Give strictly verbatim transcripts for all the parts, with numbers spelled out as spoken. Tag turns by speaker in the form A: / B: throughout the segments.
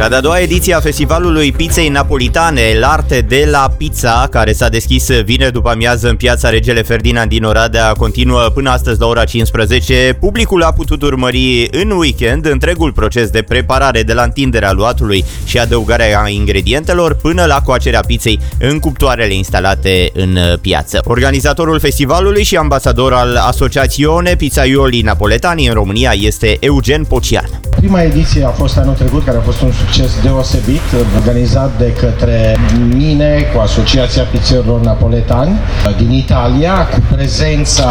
A: Cea de-a doua ediție a festivalului pizzei napolitane, l'arte de la pizza, care s-a deschis vineri după amiază în piața Regele Ferdinand din Oradea, continuă până astăzi la ora cincisprezece. Publicul a putut urmări în weekend întregul proces de preparare, de la întinderea luatului și adăugarea ingredientelor până la coacerea pizzei în cuptoarele instalate în piață. Organizatorul festivalului și ambasador al Asociazione Pizzaioli Napoletani în România este Eugen Pocian.
B: Prima ediție a fost anul trecut, care a fost un succes deosebit, organizat de către mine cu Asociația Pizzerilor Napoletani din Italia, cu prezența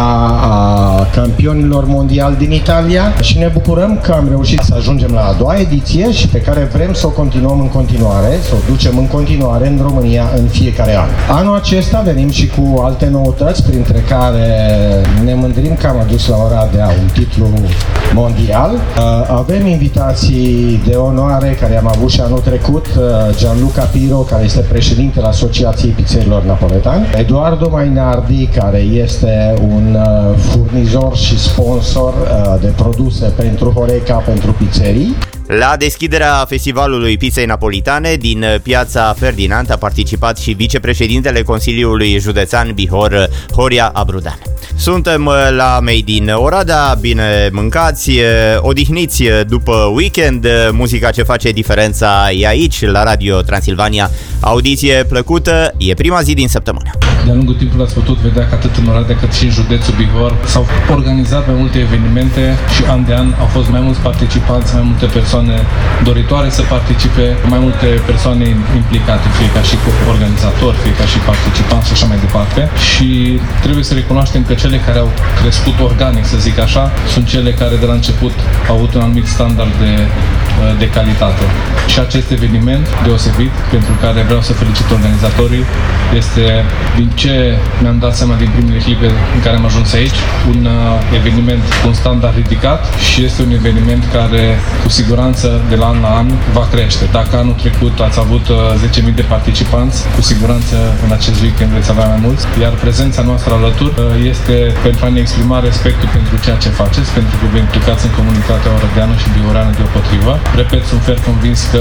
B: a campionilor mondiali din Italia, și ne bucurăm că am reușit să ajungem la a doua ediție și pe care vrem să o continuăm în continuare, să o ducem în continuare în România în fiecare an. Anul acesta venim și cu alte noutăți, printre care ne mândrim că am adus la Oradea un titlu mondial. Avem invitații de onoare care am avut și anul trecut, Gianluca Piro, care este președintele Asociației Pizzerilor Napoletani, Eduardo Mainardi, care este un furnizor și sponsor de produse pentru Horeca, pentru pizzerii.
A: La deschiderea festivalului pizzei napolitane din piața Ferdinand a participat și vicepreședintele Consiliului Județean Bihor, Horia Abrudan. Suntem la Made in Oradea, bine mâncați, odihniți după weekend, muzica ce face diferența e aici, la Radio Transilvania. Audiție plăcută, e prima zi din săptămână.
C: De-a lungul timpului ați putut vedea că atât în Oradea cât și în județul Bihor s-au organizat mai multe evenimente și an de an au fost mai mulți participanți, mai multe persoane doritoare să participe, mai multe persoane implicate, fie ca și organizatori, fie ca și participanți și așa mai departe. Și trebuie să recunoaștem că cele care au crescut organic, să zic așa, sunt cele care de la început au avut un anumit standard de, de calitate. Și acest eveniment deosebit, pentru care vreau să felicit organizatorii, este, din ce mi-am dat seama din primele clipe în care am ajuns aici, un eveniment cu un standard ridicat și este un eveniment care cu siguranță de la an la an va crește. Dacă anul trecut ați avut zece mii de participanți, cu siguranță în acest weekend veți avea mai mulți, iar prezența noastră alături este pentru a ne exprima respectul pentru ceea ce faceți, pentru că vă implicați în comunitatea orădeană și bihoreană deopotrivă. Repet, sunt fer convins că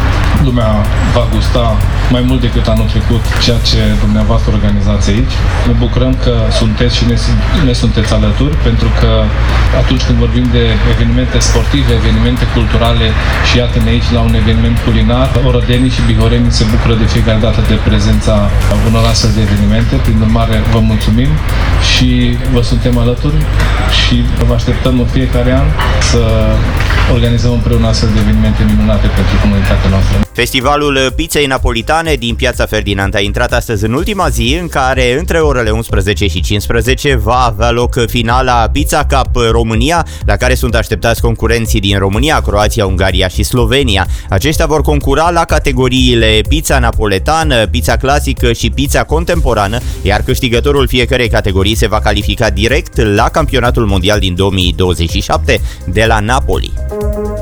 C: lumea va gusta mai mult decât anul trecut ceea ce dumneavoastră organizați aici. Ne bucurăm că sunteți și ne, ne sunteți alături, pentru că atunci când vorbim de evenimente sportive, evenimente culturale și iată-ne aici la un eveniment culinar, orădenii și bihorenii se bucură de fiecare dată de prezența unor astfel de evenimente. Prin urmare, vă mulțumim și vă suntem alături și vă așteptăm în fiecare an să organizăm împreună astfel de evenimente minunate pentru comunitatea noastră.
A: Festivalul pizzei napolitane din piața Ferdinand a intrat astăzi în ultima zi, în care între orele unsprezece și cincisprezece va avea loc finala Pizza Cup România, la care sunt așteptați concurenții din România, Croația, Ungaria și Slovenia. Aceștia vor concura la categoriile pizza napoletană, pizza clasică și pizza contemporană, iar câștigătorul fiecărei categorii se va califica direct la campionatul mondial din două mii douăzeci și șapte de la Napoli.